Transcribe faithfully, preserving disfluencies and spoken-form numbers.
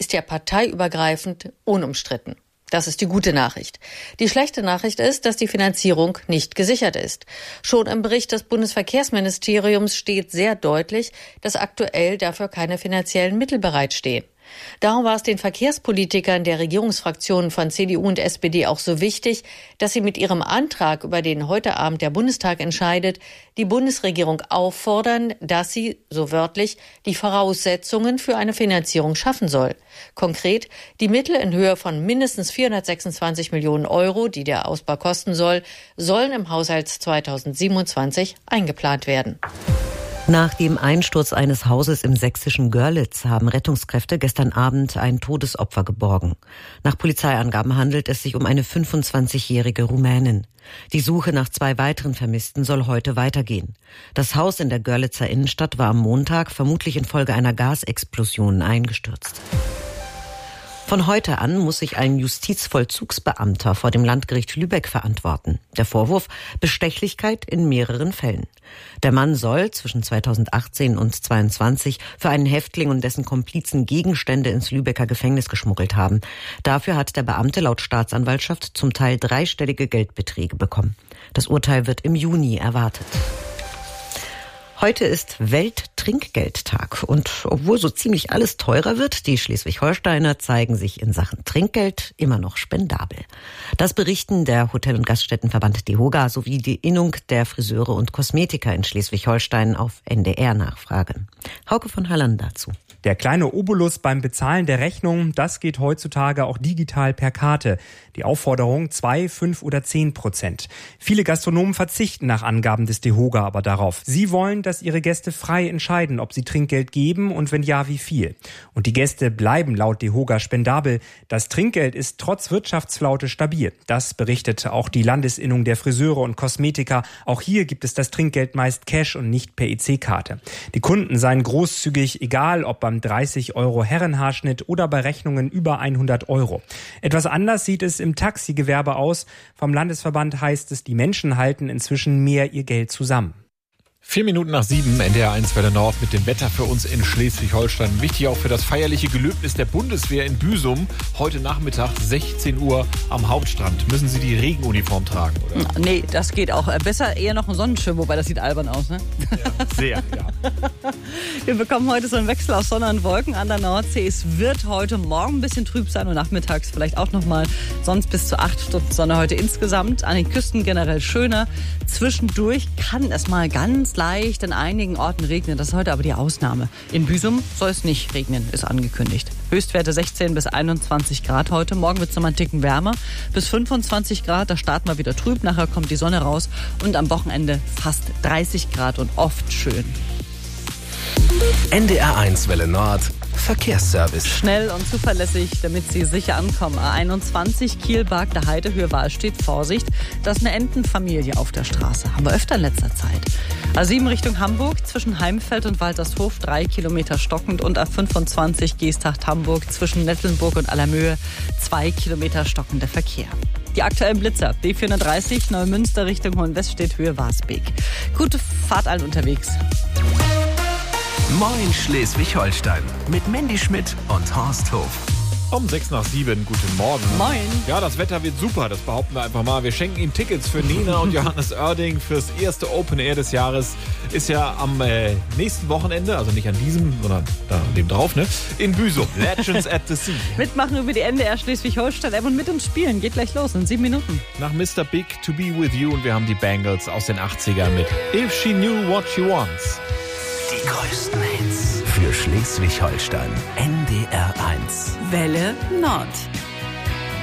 ist ja parteiübergreifend unumstritten. Das ist die gute Nachricht. Die schlechte Nachricht ist, dass die Finanzierung nicht gesichert ist. Schon im Bericht des Bundesverkehrsministeriums steht sehr deutlich, dass aktuell dafür keine finanziellen Mittel bereitstehen. Darum war es den Verkehrspolitikern der Regierungsfraktionen von C D U und S P D auch so wichtig, dass sie mit ihrem Antrag, über den heute Abend der Bundestag entscheidet, die Bundesregierung auffordern, dass sie, so wörtlich, die Voraussetzungen für eine Finanzierung schaffen soll. Konkret, die Mittel in Höhe von mindestens vierhundertsechsundzwanzig Millionen Euro, die der Ausbau kosten soll, sollen im Haushalt zweitausendsiebenundzwanzig eingeplant werden. Nach dem Einsturz eines Hauses im sächsischen Görlitz haben Rettungskräfte gestern Abend ein Todesopfer geborgen. Nach Polizeiangaben handelt es sich um eine fünfundzwanzigjährige Rumänin. Die Suche nach zwei weiteren Vermissten soll heute weitergehen. Das Haus in der Görlitzer Innenstadt war am Montag vermutlich infolge einer Gasexplosion eingestürzt. Von heute an muss sich ein Justizvollzugsbeamter vor dem Landgericht Lübeck verantworten. Der Vorwurf: Bestechlichkeit in mehreren Fällen. Der Mann soll zwischen zweitausendachtzehn und zweitausendzweiundzwanzig für einen Häftling und dessen Komplizen Gegenstände ins Lübecker Gefängnis geschmuggelt haben. Dafür hat der Beamte laut Staatsanwaltschaft zum Teil dreistellige Geldbeträge bekommen. Das Urteil wird im Juni erwartet. Heute ist Welttrinkgeldtag und obwohl so ziemlich alles teurer wird, die Schleswig-Holsteiner zeigen sich in Sachen Trinkgeld immer noch spendabel. Das berichten der Hotel- und Gaststättenverband DEHOGA sowie die Innung der Friseure und Kosmetiker in Schleswig-Holstein auf N D R-Nachfrage. Hauke von Halland dazu. Der kleine Obolus beim Bezahlen der Rechnung, das geht heutzutage auch digital per Karte. Die Aufforderung zwei, fünf oder zehn Prozent. Viele Gastronomen verzichten nach Angaben des DEHOGA aber darauf. Sie wollen, dass ihre Gäste frei entscheiden, ob sie Trinkgeld geben und wenn ja, wie viel. Und die Gäste bleiben laut DEHOGA spendabel. Das Trinkgeld ist trotz Wirtschaftsflaute stabil. Das berichtet auch die Landesinnung der Friseure und Kosmetiker. Auch hier gibt es das Trinkgeld meist Cash und nicht per E C-Karte. Die Kunden seien großzügig, egal ob beim dreißig Euro Herrenhaarschnitt oder bei Rechnungen über hundert Euro. Etwas anders sieht es im Taxigewerbe aus. Vom Landesverband heißt es, die Menschen halten inzwischen mehr ihr Geld zusammen. Vier Minuten nach sieben, N D R eins Welle Nord mit dem Wetter für uns in Schleswig-Holstein. Wichtig auch für das feierliche Gelöbnis der Bundeswehr in Büsum. Heute Nachmittag, sechzehn Uhr am Hauptstrand. Müssen Sie die Regenuniform tragen, oder? Nee, das geht auch. Besser eher noch ein Sonnenschirm, wobei das sieht albern aus, ne? Ja, sehr, ja. Wir bekommen heute so einen Wechsel aus Sonne und Wolken an der Nordsee. Es wird heute Morgen ein bisschen trüb sein und nachmittags vielleicht auch nochmal. Sonst bis zu acht Stunden Sonne heute insgesamt. An den Küsten generell schöner. Zwischendurch kann es mal ganz leicht in einigen Orten regnen. Das ist heute aber die Ausnahme. In Büsum soll es nicht regnen, ist angekündigt. Höchstwerte sechzehn bis einundzwanzig Grad heute. Morgen wird es nochmal einen Ticken wärmer. Bis fünfundzwanzig Grad, da starten wir wieder trüb. Nachher kommt die Sonne raus. Und am Wochenende fast dreißig Grad und oft schön. N D R eins Welle Nord Verkehrsservice. Schnell und zuverlässig, damit Sie sicher ankommen. A einundzwanzig Kiel-Barg der Heide, Höhe Wahlstedt, Vorsicht. Da ist eine Entenfamilie auf der Straße. Haben wir öfter in letzter Zeit. A sieben Richtung Hamburg, zwischen Heimfeld und Waltershof, drei Kilometer stockend. Und A fünfundzwanzig Geesthacht-Hamburg, zwischen Nettelnburg und Allermöhe, zwei Kilometer stockender Verkehr. Die aktuellen Blitzer, B vierhundertdreißig, Neumünster Richtung Hohenweststedt, Höhe Wasbeek. Gute Fahrt allen unterwegs. Moin Schleswig-Holstein mit Mandy Schmidt und Horst Hof. Um sechs nach sieben, guten Morgen. Moin. Ja, das Wetter wird super, das behaupten wir einfach mal. Wir schenken Ihnen Tickets für Nena und Johannes Oerding fürs erste Open Air des Jahres. Ist ja am äh, nächsten Wochenende, also nicht an diesem, sondern da an dem drauf, ne? In Büsum, Legends at the Sea. Mitmachen über die N D R Schleswig-Holstein und mit uns spielen. Geht gleich los in sieben Minuten. Nach Mister Big, To Be With You, und wir haben die Bangles aus den achtzigern mit If She Knew What She Wants. Die größten Hits für Schleswig-Holstein. N D R eins. Welle Nord.